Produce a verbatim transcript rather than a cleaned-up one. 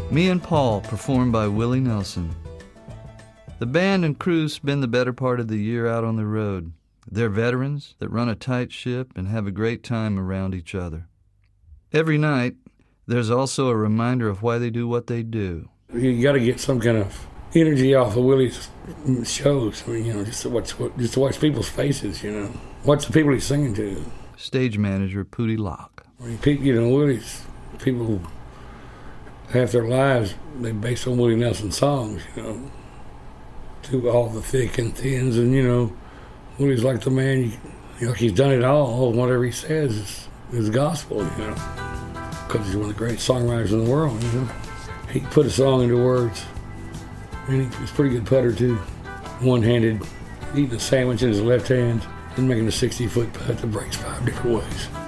Me and Paul, performed by Willie Nelson. The band and crew spend the better part of the year out on the road. They're veterans that run a tight ship and have a great time around each other. Every night, there's also a reminder of why they do what they do. You got to get some kind of energy off of Willie's shows. I mean, you know, just to watch, just to watch people's faces. You know, watch the people he's singing to. Stage manager Pootie Locke. I mean, you know, Willie's people half their lives they based on Willie Nelson songs. You know, through all the thick and thins, and you know, Willie's like the man. You know, he's done it all. Whatever he says is, is gospel. You know, because he's one of the great songwriters in the world. You know, he put a song into words. And he's a pretty good putter, too. One-handed, eating a sandwich in his left hand and making a sixty-foot putt that breaks five different ways.